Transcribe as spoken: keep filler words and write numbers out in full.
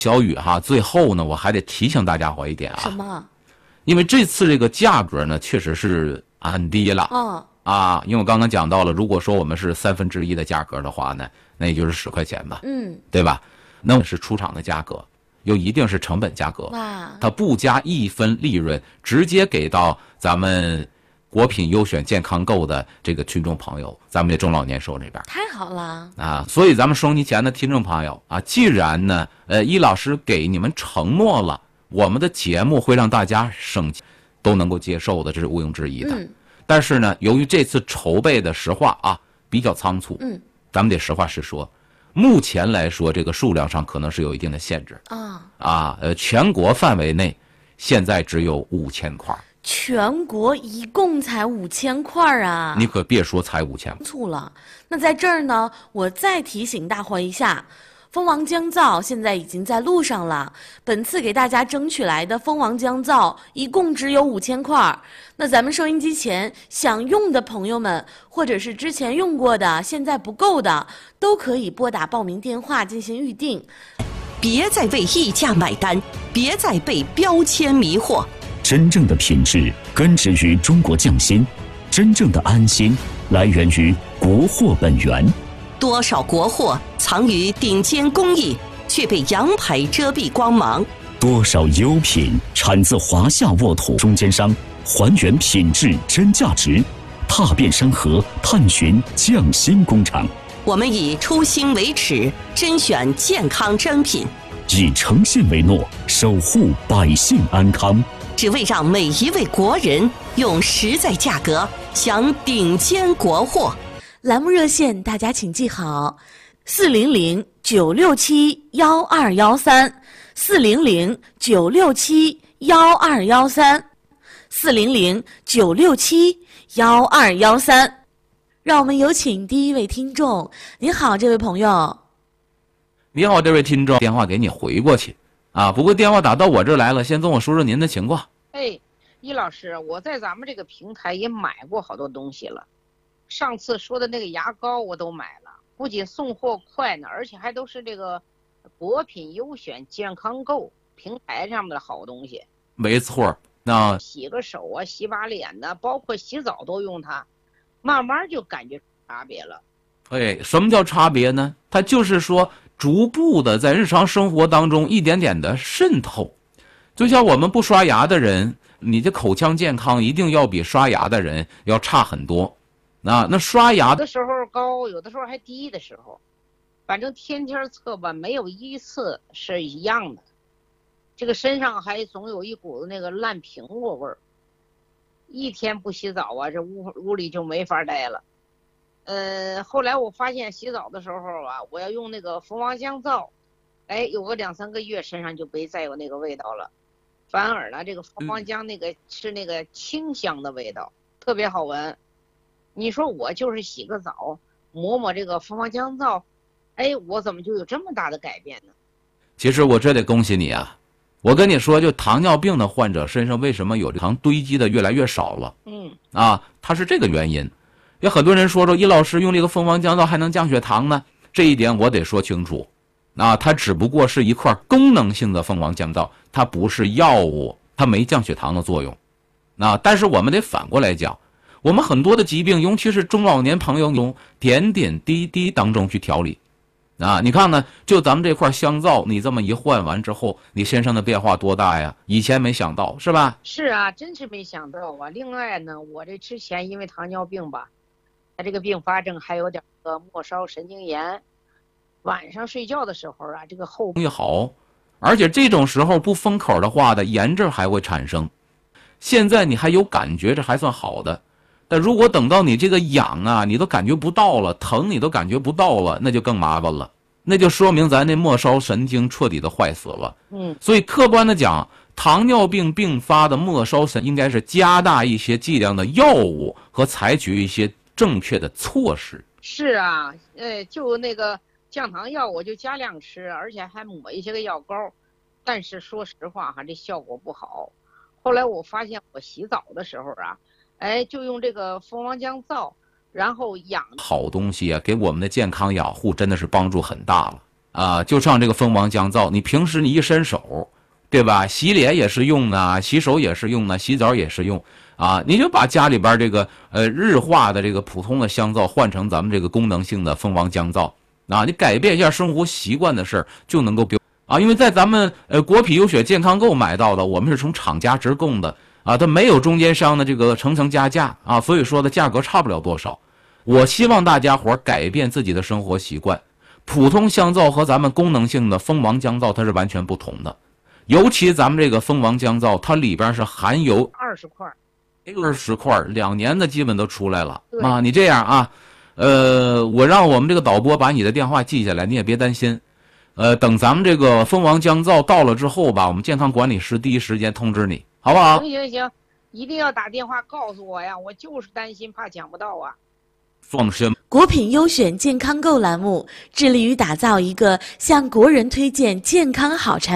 小雨哈，最后呢，我还得提醒大家伙一点啊。 什么？ 因为这次这个价格呢，确实是很低了。 嗯。 啊，因为我刚刚讲到了，如果说我们是三分之一的价格的话呢，那也就是十块钱吧。 嗯。对吧？那是出厂的价格，又一定是成本价格。 哇。 它不加一分利润，直接给到咱们国品优选健康购的这个群众朋友，咱们的中老年手里边。 太好了啊！所以咱们收音机前的听众朋友啊，既然呢，呃，易老师给你们承诺了，我们的节目会让大家省都能够接受的，这是毋庸置疑的。 嗯。但是呢，由于这次筹备的实话啊比较仓促， 嗯， 咱们得实话实说，目前来说这个数量上可能是有一定的限制啊啊，呃，全国范围内现在只有五千块。 全国一共才五千块啊！ 你可别说才五千， 醋了。那在这儿呢，我再提醒大伙一下，蜂王姜皂现在已经在路上了。本次给大家争取来的蜂王姜皂一共只有五千块。那咱们收音机前想用的朋友们，或者是之前用过的现在不够的，都可以拨打报名电话进行预定。 别再为溢价买单，别再被标签迷惑。 真正的品质根植于中国匠心，真正的安心来源于国货本源。 多少国货藏于顶尖工艺，却被洋牌遮蔽光芒； 多少优品产自华夏沃土，中间商还原品质真价值，踏遍山河，探寻匠心工厂。 我们以初心为尺，甄选健康珍品， 以诚信为诺，守护百姓安康。 只为让每一位国人用实在价格享顶尖国货。 栏目热线大家请记好：四零零九六七幺二幺三，四零零九六七幺二幺三，四零零九六七幺二幺三。让我们有请第一位听众。您好，这位朋友。 你好，这位听众，电话给你回过去啊。不过电话打到我这儿来了，先跟我说说您的情况。 哎，易老师，我在咱们这个平台也买过好多东西了。上次说的那个牙膏我都买了，不仅送货快呢，而且还都是这个国品优选健康购平台上面的好东西。 没错，那洗个手啊，洗把脸呢，包括洗澡都用它，慢慢就感觉差别了。 哎，什么叫差别呢？它就是说逐步的在日常生活当中一点点的渗透。就像我们不刷牙的人，你的口腔健康一定要比刷牙的人要差很多。啊，那刷牙的时候高，有的时候还低的时候，反正天天测吧，没有一次是一样的。这个身上还总有一股子那个烂苹果味儿，一天不洗澡啊，这屋屋里就没法待了。呃，后来我发现洗澡的时候啊，我要用那个蜂王姜皂，哎，有个两三个月身上就没再有那个味道了。反而呢，这个蜂王姜那个、嗯、是那个清香的味道，特别好闻。你说我就是洗个澡，抹抹这个蜂王姜皂，哎，我怎么就有这么大的改变呢？ 其实我这得恭喜你啊！我跟你说，就糖尿病的患者身上为什么有糖堆积的越来越少了？ 嗯， 啊，它是这个原因。有很多人说说，易老师用这个蜂王姜皂还能降血糖呢？这一点我得说清楚。啊，它只不过是一块功能性的蜂王姜皂，它不是药物，它没降血糖的作用。啊，但是我们得反过来讲，我们很多的疾病，尤其是中老年朋友，用点点滴滴当中去调理。啊，你看呢，就咱们这块香皂，你这么一换完之后，你身上的变化多大呀？以前没想到，是吧？ 是啊，真是没想到啊。另外呢，我这之前因为糖尿病吧，它这个并发症还有点个末梢神经炎。晚上睡觉的时候啊，这个后越好，而且这种时候不封口的话的炎症还会产生。现在你还有感觉，这还算好的。但如果等到你这个痒啊，你都感觉不到了，疼你都感觉不到了，那就更麻烦了。那就说明咱那末梢神经彻底的坏死了。 嗯， 所以客观的讲，糖尿病并发的末梢神应该是加大一些剂量的药物和采取一些正确的措施。 是啊，呃，就那个。降糖药我就加量吃，而且还抹一些个药膏，但是说实话哈，这效果不好。后来我发现我洗澡的时候啊，哎，就用这个蜂王姜皂，然后养好东西啊，给我们的健康养护真的是帮助很大了啊，就像这个蜂王降皂，你平时你一伸手，对吧？洗脸也是用的，洗手也是用的，洗澡也是用啊。你就把家里边这个呃日化的这个普通的香皂换成咱们这个功能性的蜂王降皂啊，你改变一下生活习惯的事儿就能够给啊。因为在咱们呃国品优选健康购买到的，我们是从厂家直供的啊，它没有中间商的这个层层加价啊，所以说的价格差不了多少。我希望大家伙改变自己的生活习惯。普通香皂和咱们功能性的蜂王降皂它是完全不同的，尤其咱们这个蜂王降皂，它里边是含有二十块， 二十块，两年的基本都出来了啊！你这样啊，呃，我让我们这个导播把你的电话记下来，你也别担心，呃，等咱们这个蜂王降皂到了之后吧，我们健康管理师第一时间通知你，好不好？ 行行行，一定要打电话告诉我呀，我就是担心怕抢不到啊。 放心。 国品优选健康购栏目致力于打造一个向国人推荐健康好产品。